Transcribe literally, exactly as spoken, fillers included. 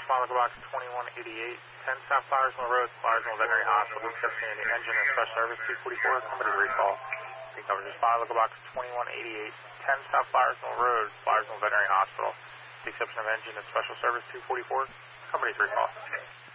Smile Box twenty-one eighty-eight, ten South Flowersville Road, Flowersville Veterinary Hospital, exception in the engine and special service two forty-four, company recall. The coverage is Smile Box twenty-one eighty-eight, ten South Flowersville Road, Flowersville Veterinary Hospital, the exception of engine and special service two forty-four, company's recall.